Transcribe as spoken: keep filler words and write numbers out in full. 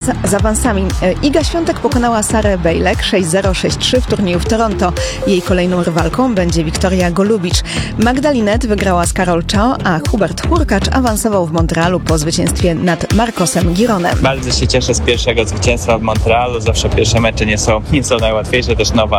awansa- z awansami. Iga Świątek pokonała Sarę Bejlek sześć zero sześć trzy w turnieju w Toronto. Jej kolejną rywalką będzie Wiktoria Golubicz. Magdalinet wygrała z Karol Czao, a Hubert Hurkacz awansował w Montrealu po zwycięstwie nad Marcosem Gironem. Bardzo się cieszę z pierwszego zwycięstwa w Montrealu. Zawsze pierwsze mecze nie są, nie są najłatwiejsze, też nowa